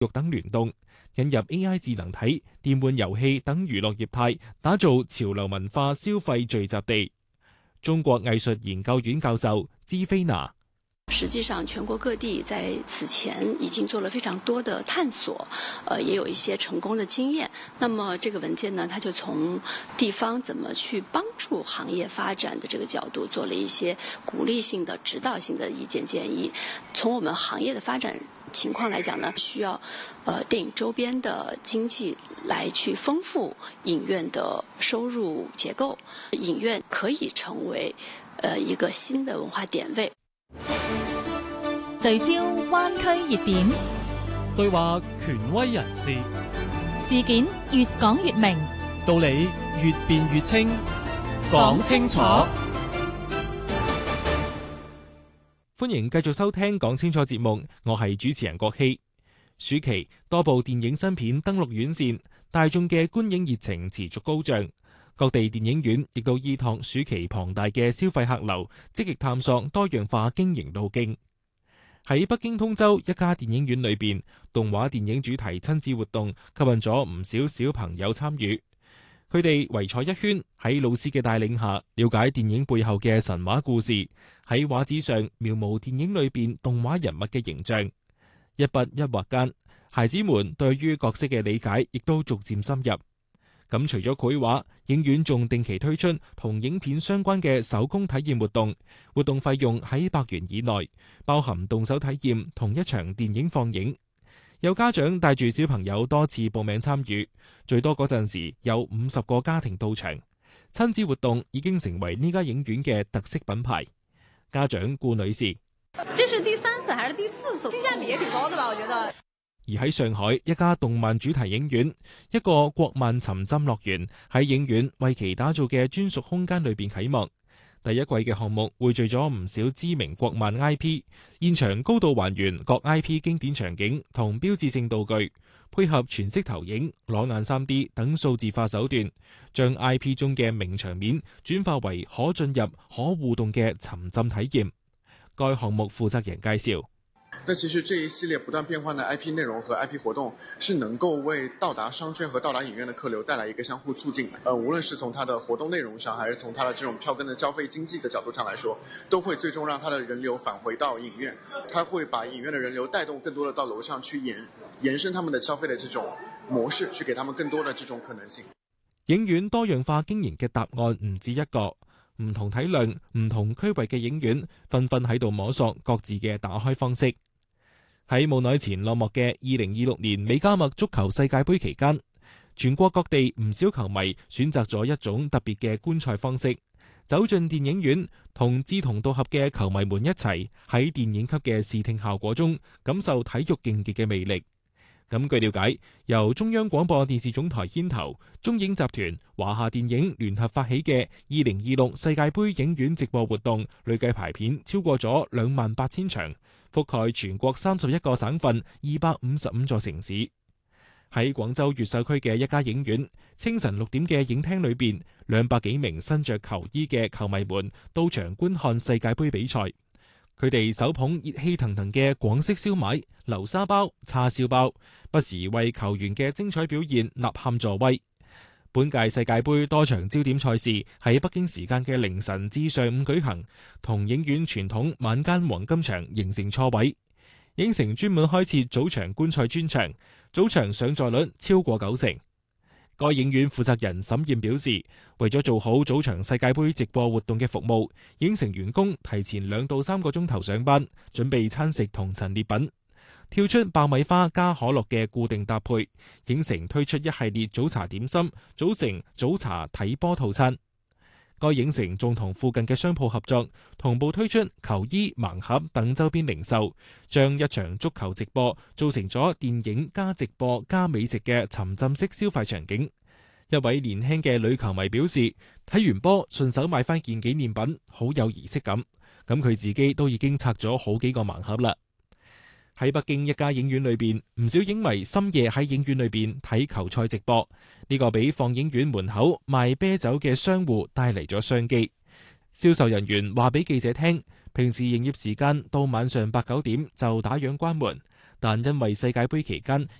育等聯動，引入 AI 智能體、電玩遊戲等娛樂業態，打造潮流文化消費聚集地。中國藝術研究院教授芝菲娜。 實際上，全國各地在此前已經做了非常多的探索，也有一些成功的經驗。那麼這個文件呢，它就從地方怎麼去幫助行業發展的這個角度，做了一些鼓勵性的、指導性的意見建議。從我們行業的發展情況來講呢，需要電影周邊的經濟來去豐富影院的收入結構，影院可以成為一個新的文化點位。 聚焦灣區熱點， 對話權威人士， 事件越講越明， 道理越辯越清，講清楚。 歡迎繼續收聽講清楚節目，我係主持人郭希。暑期多部電影新片登陸院線，大眾嘅觀影熱情持續高漲。各地電影院亦都依託暑期龐大嘅消費客流，積極探索多樣化經營路徑。喺北京通州一家電影院裏邊，動畫電影主題親子活動吸引咗唔少小朋友參與。佢哋圍坐一圈，喺老師嘅帶領下，了解電影背後嘅神話故事，喺畫紙上描摹電影裏邊動畫人物嘅形象。一筆一畫間，孩子們對於角色嘅理解亦都逐漸深入。咁除咗繪畫，影院仲定期推出同影片相關嘅手工體驗活動，活動費用喺100元以內，包含動手體驗同一場電影放映。有家長帶住小朋友多次報名參與，最多嗰陣時有50個家庭到場。親子活動已經成為呢家影院嘅特色品牌。家長顧女士： 這是第3次還是第4次？性價比也挺高的吧？我覺得。 而喺上海一家動漫主題影院，一個國漫沉浸樂園喺影院為其打造嘅專屬空間裏邊啟幕。第一季嘅項目匯聚咗唔少知名國漫 IP， 現場高度還原各 IP 經典場景同標誌性道具，配合全息投影、裸眼 3D 等數字化手段，將 IP 中嘅名場面轉化為可進入、可互動嘅沉浸體驗。該項目負責人介紹。 但其實這一系列不斷變換的 IP 內容和 IP 活動是能夠為到達商圈和到達影院的客流帶來一個相互促進的。無論是從它的活動內容上，還是從它的這種票根的交費經濟的角度上來說，都會最終讓它的人流返回到影院。它會把影院的人流帶動更多的到樓上去延伸他們的消費的這種模式，去給他們更多的這種可能性。 影院多樣化經營嘅答案唔止一個，唔同體量、唔同區域嘅影院紛紛喺度摸索各自嘅打開方式。喺冇耐前落幕嘅2026年美加墨足球世界盃期間，全國各地唔少球迷選擇咗一種特別嘅觀賽方式，走進電影院，同志同道合嘅球迷們一齊喺電影級嘅視聽效果中感受體育競技嘅魅力。咁據了解，由中央廣播電視總台牽頭，中影集團、華夏電影聯合發起嘅2026世界盃影院直播活動，累計排片超過咗28,000場，覆蓋全國31個省份、255座城市。喺廣州越秀區嘅一家影院，清晨6點嘅影廳裏邊，200幾名身着球衣嘅球迷們到場觀看世界盃比賽。佢哋手捧熱氣騰騰嘅廣式燒賣、流沙包、叉燒包，不時為球員嘅精彩表現吶喊助威。本屆世界盃多場焦點賽事喺北京時間嘅凌晨至上午舉行，同影院傳統晚間黃金場形成錯位。影城專門開設早場觀賽專場，早場上座率超過90%。該影院負責人沈燕表示，為咗做好早場世界盃直播活動嘅服務，影城員工提前2到3個鐘頭上班，準備餐食同陳列品。跳出爆米花加可樂嘅固定搭配，影城推出一系列早茶點心，組成早茶睇波套餐。該影城仲同附近嘅商鋪合作，同步推出球衣、盲盒等周邊零售，將一場足球直播做成咗電影加直播加美食嘅沉浸式消費場景。一位年輕嘅女球迷表示，睇完波順手買翻件紀念品，好有儀式感。咁佢自己都已經拆咗好幾個盲盒啦。喺北京一家影院裏邊，唔少影迷深夜喺影院裏邊睇球賽直播，呢個俾放映院門口賣啤酒嘅商戶帶嚟咗商機。銷售人員話俾記者聽，平時營業時間到晚上8、9點就打烊關門， 但因為世界盃期間